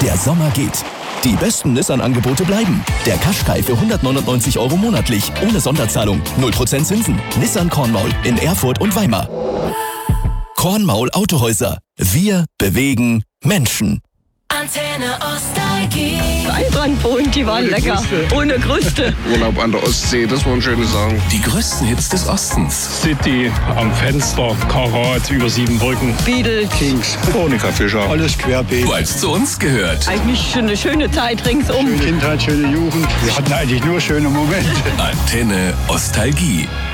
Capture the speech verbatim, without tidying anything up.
Der Sommer geht. Die besten Nissan-Angebote bleiben. Der Qashqai für hundertneunundneunzig Euro monatlich, ohne Sonderzahlung, null Prozent Zinsen. Nissan Kornmaul in Erfurt und Weimar. Kornmaul Autohäuser. Wir bewegen Menschen. Antenne Nostalgie. Weinbrandbohnen, die waren Ohne lecker. Kruste. Ohne Kruste. Urlaub an der Ostsee, das waren schöne Sachen. Die größten Hits des Ostens. City am Fenster, Karat über sieben Brücken. Beatles. Kings, Monika Fischer. alles querbeet. Weil es zu uns gehört. Eigentlich schon eine schöne Zeit ringsum. Schöne Kindheit, schöne Jugend. Wir hatten eigentlich nur schöne Momente. Antenne Nostalgie.